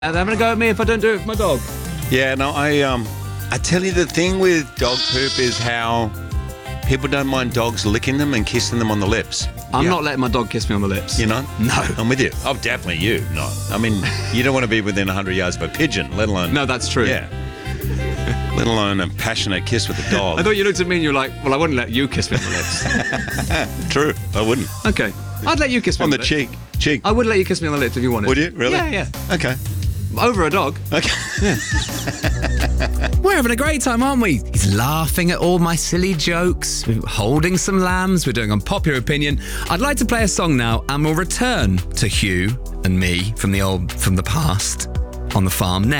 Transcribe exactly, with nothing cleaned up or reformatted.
Are they having a go at me if I don't do it with my dog? Yeah, no, I um, I tell you, the thing with dog poop is how people don't mind dogs licking them and kissing them on the lips. I'm Yeah. not letting my dog kiss me on the lips. You know? No. I'm with you. Oh, definitely you. No. I mean, you don't want to be within one hundred yards of a pigeon, let alone... No, that's true. Yeah. Let alone a passionate kiss with a dog. I thought you looked at me and you were like, well, I wouldn't let you kiss me on the lips. True. I wouldn't. Okay. I'd let you kiss me On on, the cheek. Cheek. I would let you kiss me on the lips if you wanted. Would you? Really? Yeah, yeah. Okay. Over a dog. Okay. We're having a great time, aren't we? He's laughing at all my silly jokes. We're holding some lambs. We're doing Unpopular Opinion. I'd like to play a song now, and we'll return to Hugh and me from the old, from the past on the farm next.